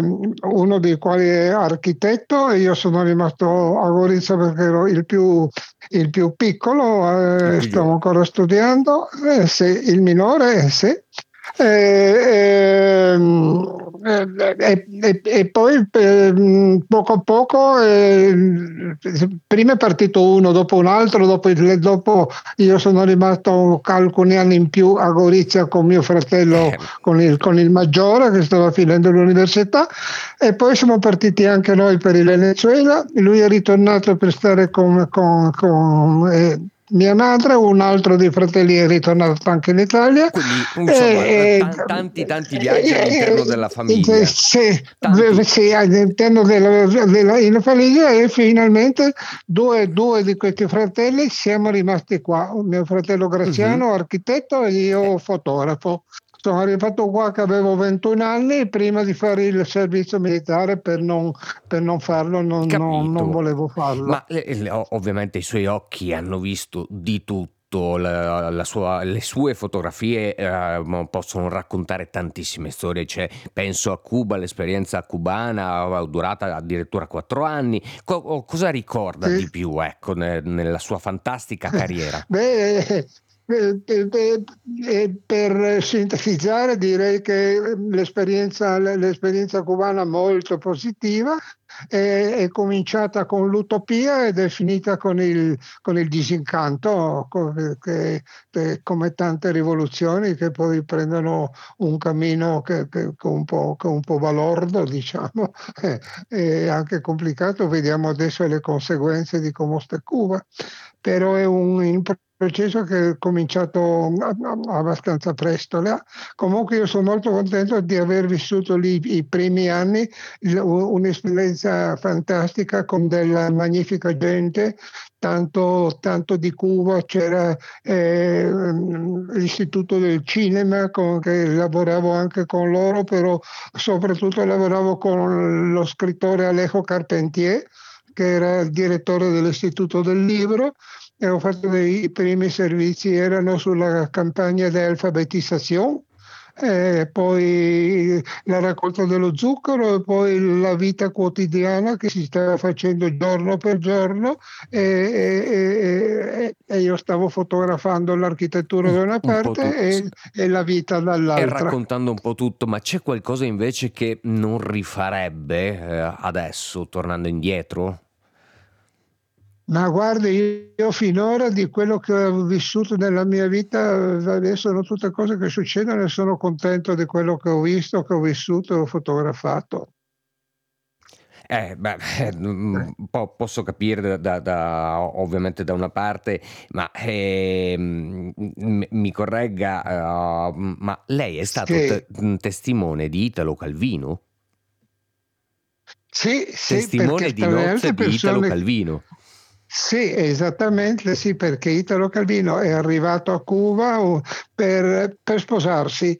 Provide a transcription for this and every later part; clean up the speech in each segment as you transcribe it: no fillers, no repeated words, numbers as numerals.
uno dei quali è architetto, e io sono rimasto a Gorizia perché ero il più piccolo, il più stavo giovane. ancora studiando, il minore, sì. E poi poco a poco, prima è partito uno, dopo un altro, dopo io sono rimasto alcuni anni in più a Gorizia con mio fratello, Eh, con il maggiore che stava finendo l'università, e poi siamo partiti anche noi per il Venezuela. Lui è ritornato per stare con mia madre, un altro dei fratelli è ritornato anche in Italia. quindi, insomma, E, tanti viaggi all'interno della famiglia. sì, Tanti. sì, all'interno della famiglia, e finalmente due di questi fratelli siamo rimasti qua. Mio fratello Mhm. Graziano, architetto, e Eh, io fotografo. Sono arrivato qua che avevo 21 anni, prima di fare il servizio militare, per non farlo, non Capito. volevo farlo. Ma ovviamente i suoi occhi hanno visto di tutto, le sue fotografie possono raccontare tantissime storie, cioè, penso a Cuba, l'esperienza cubana durata addirittura 4 anni. Cosa ricorda Sì. di più, ecco, nella sua fantastica carriera? Beh, per sintetizzare, direi che l'esperienza cubana molto positiva è cominciata con l'utopia ed è finita con il disincanto, come tante rivoluzioni che poi prendono un cammino che è un po' balordo, diciamo, è anche complicato. Vediamo adesso le conseguenze di come sta Cuba, però è un processo che è cominciato abbastanza presto là. Comunque io sono molto contento di aver vissuto lì i primi anni, un'esperienza fantastica con della magnifica gente, tanto di Cuba. C'era l'Istituto del Cinema, che lavoravo anche con loro, però soprattutto lavoravo con lo scrittore Alejo Carpentier, che era il direttore dell'Istituto del Libro, e ho fatto i primi servizi, erano sulla campagna di alfabetizzazione, poi la raccolta dello zucchero, e poi la vita quotidiana che si stava facendo giorno per giorno, e io stavo fotografando l'architettura da una Un po' parte tu. e la vita E dall'altra. raccontando un po' tutto, ma c'è qualcosa invece che non rifarebbe adesso, tornando indietro? Ma guardi, io finora di quello che ho vissuto nella mia vita, adesso sono tutte cose che succedono, e sono contento di quello che ho visto, che ho vissuto e ho fotografato. Beh, Eh, posso capire ovviamente da una parte, ma mi corregga, ma lei è stato Sì, testimone di Italo Calvino? sì, sì, perché Testimone di nozze altre di Italo persone. Calvino. Sì, esattamente, sì, perché Italo Calvino è arrivato a Cuba per sposarsi,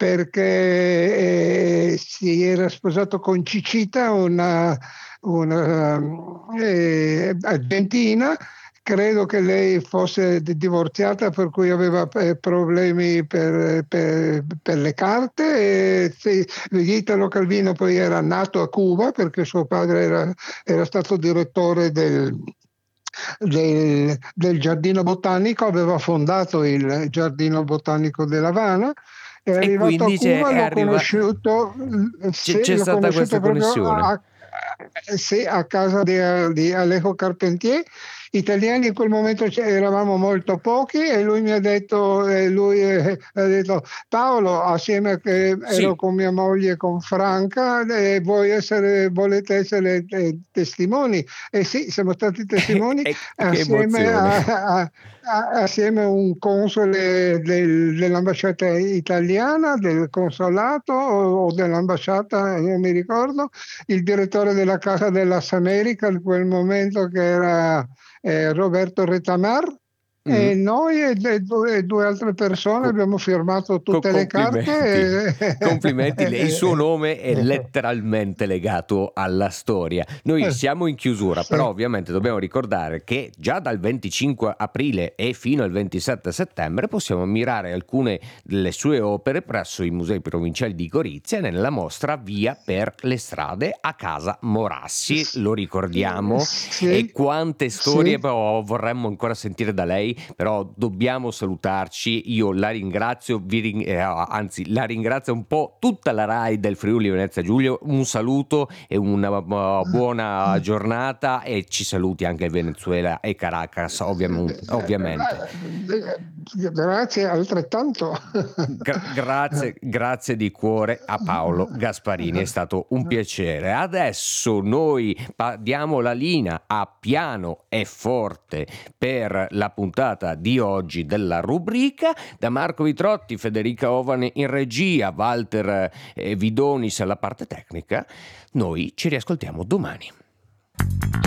perché si era sposato con Cicita, una argentina. Credo che lei fosse divorziata, per cui aveva problemi per le carte. E sì, Italo Calvino poi era nato a Cuba perché suo padre era stato direttore del giardino botanico, aveva fondato il giardino botanico della Habana. È E arrivato a quindi Cuba, sì, c'è l'ho stata questa conosciuto proprio connessione. sì, a casa di Alejo Carpentier. Italiani in quel momento eravamo molto pochi, e lui mi ha detto, ha detto: Paolo, assieme a che ero Sì, con mia moglie, con Franca, volete essere testimoni? E sì, siamo stati testimoni, che assieme emozione. assieme a un console dell'ambasciata italiana, del consolato o dell'ambasciata, non mi ricordo, il direttore della Casa de las Américas in quel momento, che era Roberto Retamar, Mm. E noi e due altre persone Co- abbiamo firmato tutte le Complimenti, carte. complimenti. Il suo nome è letteralmente legato alla storia. Noi siamo in chiusura, Sì. però ovviamente dobbiamo ricordare che già dal 25 aprile e fino al 27 settembre possiamo ammirare alcune delle sue opere presso i musei provinciali di Gorizia nella mostra Via per le strade a Casa Morassi, lo ricordiamo. E Sì, quante storie sì. però vorremmo ancora sentire da lei, però dobbiamo salutarci. Io la ringrazio, anzi la ringrazio un po' tutta la RAI del Friuli Venezia Giulia. Un saluto e una buona giornata, e ci saluti anche Venezuela e Caracas, ovviamente. Grazie altrettanto. Grazie, grazie di cuore a Paolo Gasparini, è stato un piacere. Adesso noi diamo la linea a Piano e Forte per la puntata di oggi della rubrica. Da Marco Vitrotti, Federica Ovane in regia, Walter Vidonis alla parte tecnica. Noi ci riascoltiamo domani.